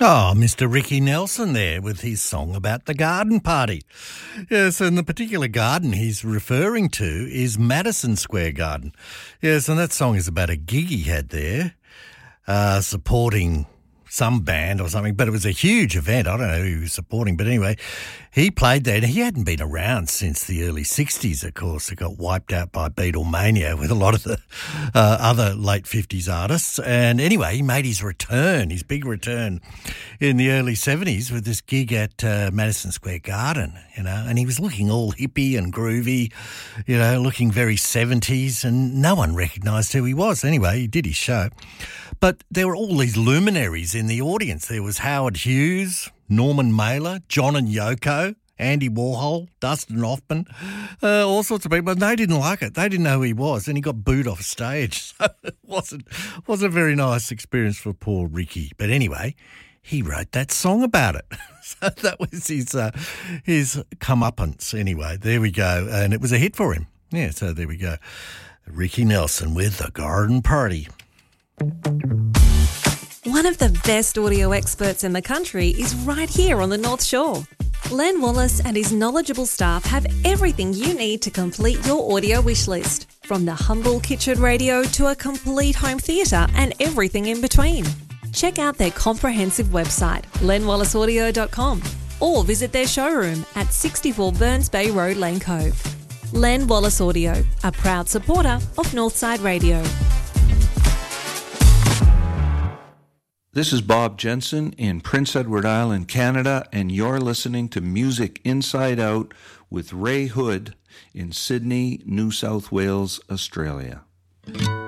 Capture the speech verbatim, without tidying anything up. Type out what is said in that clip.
Oh, Mister Ricky Nelson there with his song about the garden party. Yes, and the particular garden he's referring to is Madison Square Garden. Yes, and that song is about a gig he had there, uh, supporting some band or something, but it was a huge event. I don't know who he was supporting, but anyway, he played there. He hadn't been around since the early sixties, of course. It got wiped out by Beatlemania with a lot of the uh, other late fifties artists. And anyway, he made his return, his big return in the early seventies with this gig at uh, Madison Square Garden, you know, and he was looking all hippie and groovy, you know, looking very seventies, and no one recognised who he was. Anyway, he did his show. But there were all these luminaries in the audience. There was Howard Hughes, Norman Mailer, John and Yoko, Andy Warhol, Dustin Hoffman, uh, all sorts of people. And they didn't like it. They didn't know who he was, and he got booed off stage. So it wasn't, wasn't a very nice experience for poor Ricky. But anyway, he wrote that song about it. So that was his, uh, his comeuppance. Anyway, there we go. And it was a hit for him. Yeah, so there we go. Ricky Nelson with The Garden Party. One of the best audio experts in the country is right here on the North Shore. Len Wallace and his knowledgeable staff have everything you need to complete your audio wish list, from the humble kitchen radio to a complete home theatre and everything in between. Check out their comprehensive website, len wallace audio dot com, or visit their showroom at sixty-four Burns Bay Road, Lane Cove. Len Wallace Audio, a proud supporter of Northside Radio. This is Bob Jensen in Prince Edward Island, Canada, and you're listening to Music Inside Out with Ray Hood in Sydney, New South Wales, Australia.